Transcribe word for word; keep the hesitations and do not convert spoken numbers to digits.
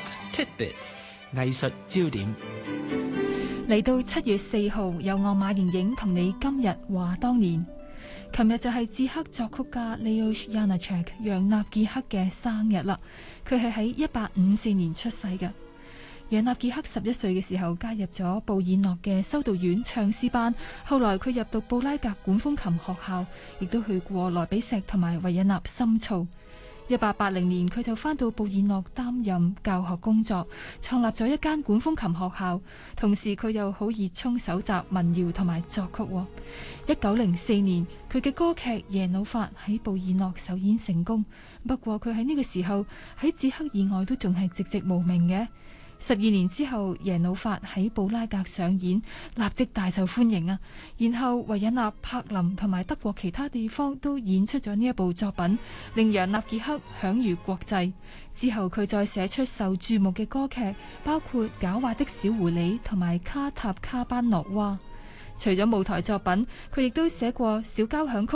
Science Tidbits 藝術焦點。 嚟到七月四號，有我馬盈盈同你今日話當年。琴日就係捷克作曲家 Leos Janáček 楊納傑克嘅生日啦。佢係喺一八五四年出世嘅。楊納傑克十一歲嘅時候加入咗布爾諾嘅修道院唱詩班，後來佢入讀布拉格管風琴學校，亦都去過萊比錫同埋維也納深造。一八八零年佢就返到布爾諾擔任教學工作，創立咗一間管風琴學校。同時佢又好熱衷搜集民謠同埋作曲。一九零四年佢嘅歌劇《耶魯法》喺布爾諾首演成功，不過佢喺呢個時候喺捷克以外都仲係寂寂無名嘅。十二年之後，耶魯法喺布拉格上演，立即大受歡迎啊！然後維也納、柏林同埋德國其他地方都演出咗呢一部作品，令楊納傑克享譽國際。之後佢再寫出受注目嘅歌劇，包括《狡猾的小狐狸》同埋《卡塔卡班諾娃》。除咗舞台作品，佢亦都寫過小交響曲